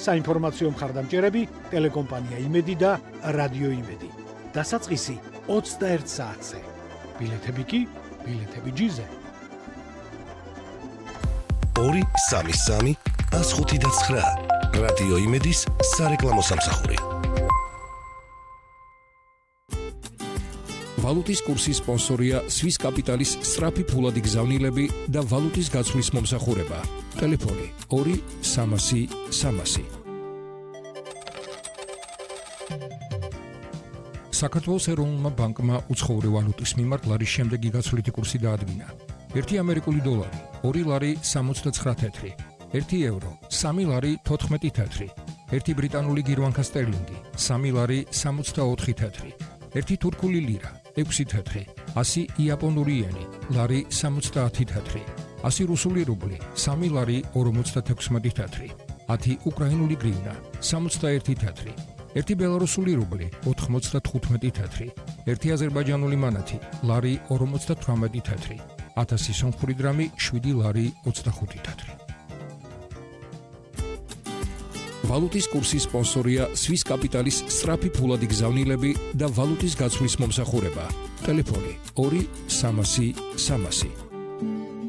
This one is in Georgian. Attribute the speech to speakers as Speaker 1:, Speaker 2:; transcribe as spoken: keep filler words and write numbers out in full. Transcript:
Speaker 1: საინფორმაციო მხარდამჭერები ტელეკომპანია იმედი და რადიო იმედი. დასაწყისი ოცდაერთ საათზე. ბილეთები კი ბილეთები ჯიზე.
Speaker 2: ორი სამი სამი ას ხუთი და ცხრა რადიო იმედის სარეკლამო სამსახური.
Speaker 3: ვალუტის კურსის სპონსორია Swiss Capital-ის სწრაფი ფულადი გზავნილები და ვალუტის გაცვლის მომსახურება. ტელეფონი ორი სამასი სამასი. საქართველოს ეროვნულმა ბანკმა უცხოური ვალუტის მიმართ ლარის შემდეგი გაცვლითი კურსი დაადგინა. ერთი ამერიკული დოლარი ორი ლარი სამოცდაცხრა თეთრი, ერთი ევრო სამი ლარი თოთხმეტი თეთრი, ერთი ბრიტანული გირვანქა სტერლინგი სამი ლარი სამოცდაოთხი თეთრი, ერთი თურქული ლირა ექვსი თეთრი, ასი იაპონური იენი ლარი სამოცდაათი თეთრი, ასი რუსული რუბლი სამი ლარი ორმოცდათექვსმეტი თეთრი, ათი უკრაინული გრივნა სამოცდაერთი თეთრი, ერთი ბელარუსული რუბლი ოთხმოცდათხუთმეტი თეთრი, ერთი აზერბაიჯანული მანათი ლარი ორმოცდათვრამეტი თეთრი, ათასი სომხური დრამი შვიდი ლარი ოცდახუთი თეთრი. ვალუტის კურსის სპონსორია Swiss Capital-ის სწრაფი ფულადი გზავნილები და ვალუტის გაცვლის მომსახურება. ტელეფონი ორი სამასი სამასი.